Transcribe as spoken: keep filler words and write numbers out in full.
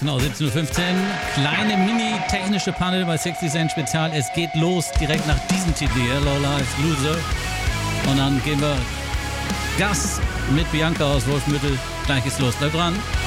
Genau, siebzehn Uhr fünfzehn. Kleine mini-technische Panel bei sechzig Cent Spezial. Es geht los direkt nach diesem Titel hier, Low Life Loser. Und dann geben wir Gas mit Bianca aus Wolfenbüttel. Gleich geht's los. Bleib dran.